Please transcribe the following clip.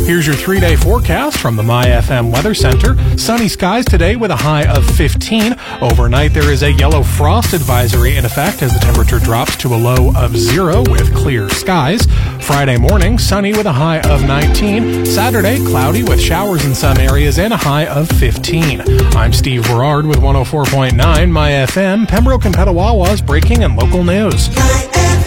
Here's your 3-day forecast from the MyFM Weather Center. Sunny skies today with a high of 15. Overnight, there is a yellow frost advisory in effect as the temperature drops to a low of 0 with clear skies. Friday morning, sunny with a high of 19. Saturday, cloudy with showers in some areas and a high of 15. I'm Steve Berard with 104.9 MyFM, Pembroke and Petawawa's breaking and local news.